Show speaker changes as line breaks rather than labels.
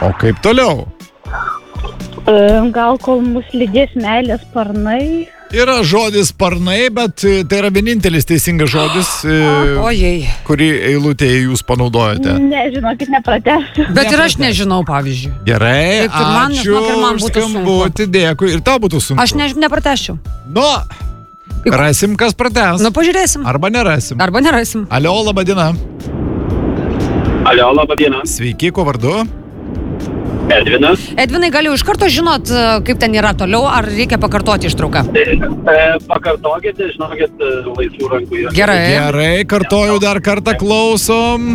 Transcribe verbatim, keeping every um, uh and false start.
O kaip toliau?
Gal kol mus lydės meilės sparnai.
Yra žodis sparnai, bet tai yra vienintelis teisingas žodis,
Ojei.
kurį eilutėje jūs panaudojate.
Nežinokit, nepratęsiu.
Bet ir aš nežinau, pavyzdžiui.
Gerai,
Taip, ir man,
ačiū
žinok, ir man
už
būtų
skambutį, dėkui. Ir tau būtų sunku.
Aš ne, nepratęšiu.
Nu, rasim, kas pratęs.
Nu, pažiūrėsim.
Arba nerasim.
Arba nerasim.
Alio, laba diena.
Alio, laba diena.
Sveiki, kuo vardu?
Edvinas.
Edvinai, gal jau iš karto žinot, kaip ten yra toliau, ar reikia pakartoti ištrauką?
E, pakartokite, žinokit, laisvų rankų yra.
Gerai.
Gerai, kartoju dar kartą, klausom.